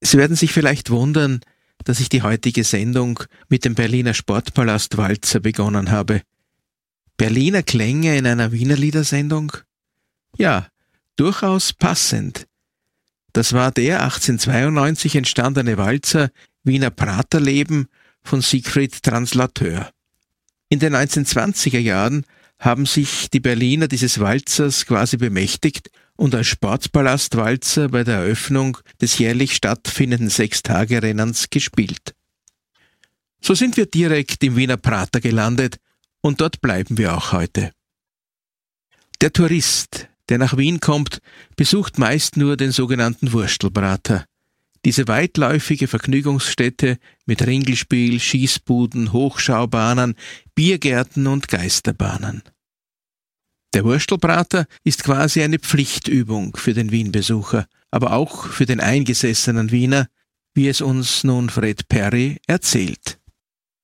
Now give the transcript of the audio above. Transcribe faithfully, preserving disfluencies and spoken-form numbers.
Sie werden sich vielleicht wundern, dass ich die heutige Sendung mit dem Berliner Sportpalast-Walzer begonnen habe. Berliner Klänge in einer Wiener Liedersendung? Ja, durchaus passend. Das war der achtzehnhundertzweiundneunzig entstandene Walzer Wiener Praterleben von Siegfried Translateur. In den neunzehnhundertzwanziger Jahren haben sich die Berliner dieses Walzers quasi bemächtigt und als Sportpalastwalzer bei der Eröffnung des jährlich stattfindenden Sechstagerennens gespielt. So sind wir direkt im Wiener Prater gelandet und dort bleiben wir auch heute. Der Tourist, der nach Wien kommt, besucht meist nur den sogenannten Wurstelprater. Diese weitläufige Vergnügungsstätte mit Ringelspiel, Schießbuden, Hochschaubahnen, Biergärten und Geisterbahnen. Der Wurstelprater ist quasi eine Pflichtübung für den Wien-Besucher, aber auch für den eingesessenen Wiener, wie es uns nun Fred Perry erzählt.